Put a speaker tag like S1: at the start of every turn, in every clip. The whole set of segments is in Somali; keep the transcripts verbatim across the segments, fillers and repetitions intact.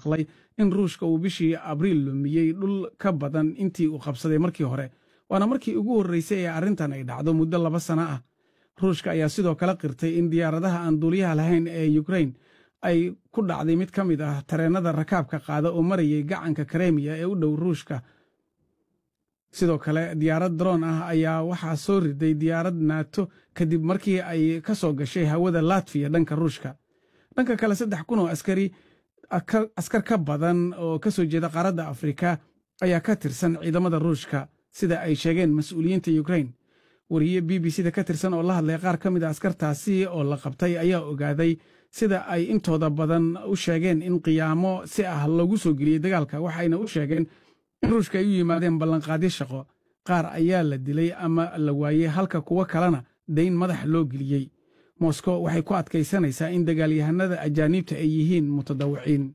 S1: maqlay in ruushka uu bishii abriil lumiyey dhul ka badan intii uu qabsaday markii hore waana markii ugu horreysay ee arrintan ay dhacdo muddo laba sano ah ruushka ayaa sidoo kale qirtay in diyaaradaha aan duuliyaha lahayn ee yukrain ay ku dhacday mid ka mid ah tareennada rakaabka qaada oo marayay gacanka karemiya ee u dhow ruushka sidoo kale diyaarad daroon ah ayaa waxaa soo riday diyaarad naato kadib markii ay ka soo gashay hawada latfiya dhanka ruushka dhanka kale saddex kun oo askari askar ka badan oo ka soo jeeda qaaradda afrika ayaa ka tirsan ciidamada ruushka sida ay sheegeen mas-uuliyiinta yukrain wariye b b c da ka tirsan oo la hadlay qaar ka mid a askartaasi oo la qabtay ayaa ogaaday sida ay intooda badan u sheegeen in qiyaamo si ah loogu soo geliyey dagaalka waxayna u sheegeen in ruushka ay u yimaadeen ballanqaadyo shaqo qaar ayaa la dilay ama la waayey halka kuwo kalena dayn madax loo geliyey moskow waxay ku adkaysanaysaa in dagaalyahanada ajaaniibta ay yihiin mutadawiciin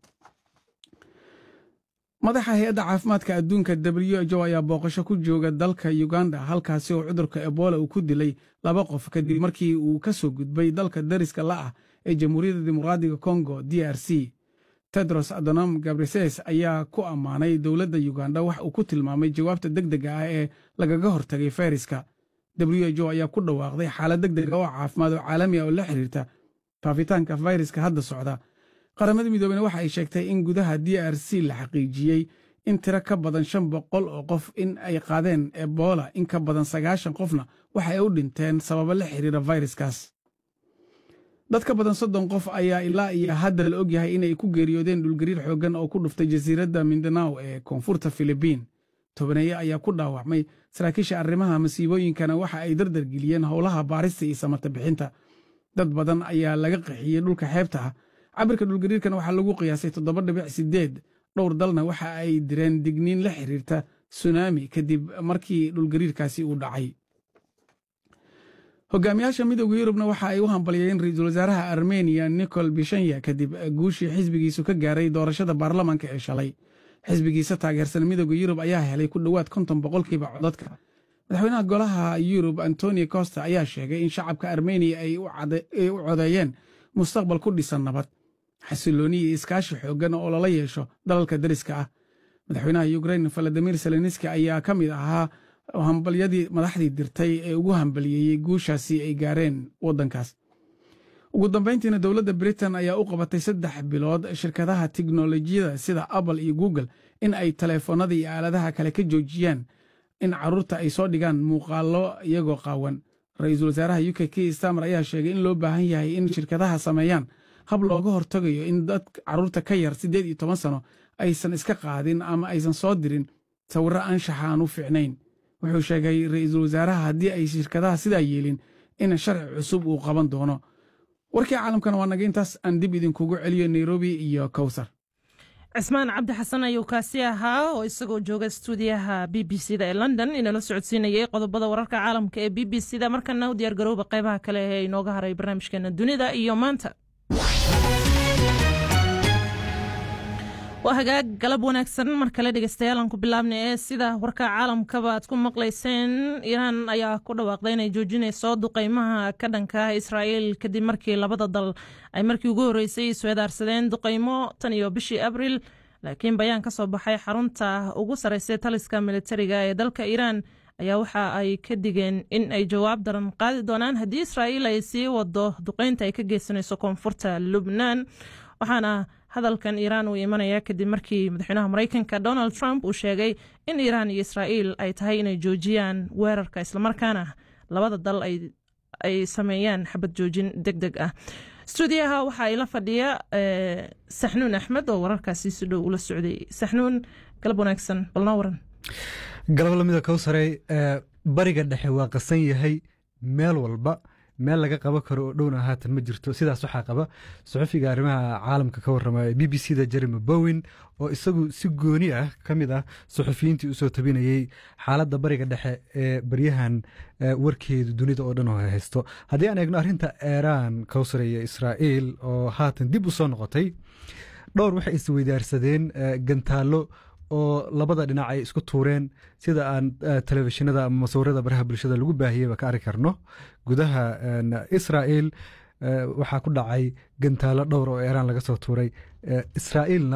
S1: madaxa hay-adda caafimaadka adduunka w h o ayaa booqasho ku jooga dalka uganda halkaasi oo cudurka ebola uu ku dilay laba qof kadib markii uu ka soo gudbay dalka dariska la'ah ee jamhuuriyadda dimuqraadiga kongo d r c tedros adonom gabreses ayaa ku ammaanay dowladda uganda wax uu ku tilmaamay jawaabta deg dega ah ee lagaga hortagay fayraska w h o ayaa ku dhawaaqday xaalad deg dega oo caafimaad oo caalami ah oo la xiriirta faafitaanka fayraska hadda socda qaramada midoobena waxa ay sheegtay in gudaha d r c la xaqiijiyey in tiro ka badan shan boqol oo qof in ay qaadeen ebola in ka badan sagaashan qofna waxa ay u dhinteen sababo la xiriira fayraskaas dad ka badan soddon qof ayaa ilaa iyo hadda la ogyahay inay ku geeriyoodeen dhulgariir xooggan oo ku dhuftay jasiiradda mindanao ee koonfurta filibiin tobaneeye ayaa ku dhaawacmay saraakiisha arrimaha masiibooyinkana waxa ay dardargeliyeen howlaha baarista iyo samata bixinta dad badan ayaa laga qaxiyey dhulka xeebta ah cabirka dhulgariirkan waxaa lagu qiyaasay toddoba dhibic sideed dhowr dalna waxa ay direen digniin la xiriirta sunaami kadib markii dhulgariirkaasi uu dhacay hogaamiyaasha midooda yurubna waxa ay u hambaliyeen ra-iisul wasaaraha armeniya nicol bishanya kadib guushii xisbigiisu ka gaaray doorashada baarlamaanka ee shalay xisbigiisa taageersan midooda yurub ayaa helay ku dhowaad konton boqolkiiba codadka madaxweynaha golaha yurub antonio costa ayaa sheegay in shacabka armeniya ay u codeeyeen mustaqbal ku dhisan nabad xasilooni iyo iskaashi xooggan oo lala yeesho dalalka dariska ah madaxweynaha yukrain valadimir zelenski ayaa ka mid ahaa hambalyadii madaxdii dirtay ee ugu hambaliyeeyey guushaasi ay gaareen waddankaas ugu dambayntiina dowladda britain ayaa u qabatay saddex bilood shirkadaha tiknolojiyada sida apple iyo google in ay taleefoonnada iyo aaladaha kale ka joojiyaan in carruurta ay soo dhigaan muuqaallo iyagoo qaawan ra-iisul wasaaraha u k k stamer ayaa sheegay in loo baahan yahay in shirkadaha sameeyaan hab looga hortagayo in dad carruurta ka yar siddeed iyo toban sano aysan iska qaadin ama aysan soo dirin sawirro anshaxa aan u fiicnayn wuxuu sheegay ra-iisul wasaaraha haddii ay shirkadaha sidaa yeelin in sharci cusub uu qaban doono warkii caalamkana waa naga intaas aan dib idinkugu celiyo nairobi iyo kowsar
S2: cismaan cabdi xasan ayuu kaasi ahaa oo isagoo jooga stuudiyaha b b c da ee london inala socodsiinayay qodobada wararka caalamka ee b b c da markana u diyaar garowba qaybaha kale ee inooga haray barnaamijkeena dunida iyo maanta waa hagaag galab wanaagsan mar kale dhegeystayaal aan ku bilaabnay ee sida warka caalamkaba aad ku maqlayseen iiraan ayaa ku dhawaaqday inay joojinayso duqeymaha ka dhanka ah israa'iil kadib markii labada dal ay markii ugu horreysay isweedaarsadeen duqeymo tan iyo bishii abriil laakiin bayaan ka soo baxay xarunta ugu sarreysay taliska militariga ee dalka iiraan ayaa waxa ay ka digeen in ay jawaab daran qaadi doonaan haddii israa'iil ay sii wado duqeynta ay ka geysanayso koonfurta lubnaan waxaana hadalkan iiraan uu imanaya kadib markii madaxweynaha maraykanka donald trump uu sheegay in iiraan iyo israa'iil ay tahay inay joojiyaan weerarka islamarkaana labada dal ay sameeyaan xabad joojin deg deg ah stuudiyaha waxa ay la fadhiya saxnuun axmed oo wararkaasi si dhow ula socday saxnuun galab wanaagsan balnoo waran
S3: galab lamida kowsarey bariga dhexe waa qasan yahay meel walba meel laga qaban karo oo dhowna haatan ma jirto sidaas waxaa qaba saxufiga arrimaha caalamka ka warramaya b b c da jeremy bowen oo isagu si gooni ah ka mid ah saxufiyiintii usoo tabinayey xaaladda bariga dhexe ee baryahan warkeedu dunida oo dhan oo haysto haddii aan eegno arrinta iiraan kowsar iyo israa'iil oo haatan dib u soo noqotay dhowr waxay isweydaarsadeen gantaallo oo labada dhinac ay isku tuureen sida aan telefishinada ama masawirada baraha bulshada lagu baahiyeyba ka arki karno gudaha israa'iil waxaa ku dhacay gantaalo dhowr oo iiraan laga soo tuuray israa'iilna